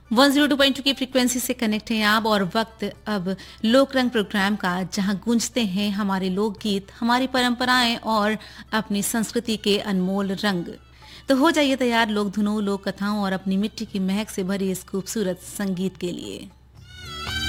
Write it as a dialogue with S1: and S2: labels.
S1: 102.2 की फ्रीक्वेंसी से कनेक्ट हैं आप और वक्त अब लोक रंग प्रोग्राम का, जहां गूंजते हैं हमारे लोकगीत, हमारी परंपराएं और अपनी संस्कृति के अनमोल रंग। तो हो जाइए तैयार लोक धुनों, लोक कथाओं और अपनी मिट्टी की महक से भरी इस खूबसूरत संगीत के लिए।